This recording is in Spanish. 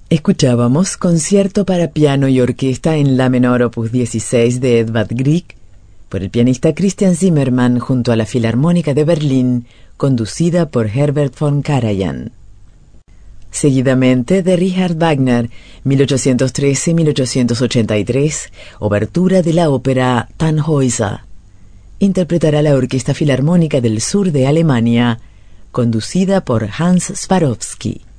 Escuchábamos Concierto para piano y orquesta en la menor opus 16 de Edvard Grieg por el pianista Christian Zimmermann junto a la Filarmónica de Berlín, conducida por Herbert von Karajan. Seguidamente, de Richard Wagner, 1813-1883, obertura de la ópera Tannhäuser. Interpretará la Orquesta Filarmónica del Sur de Alemania, conducida por Hans Swarovski.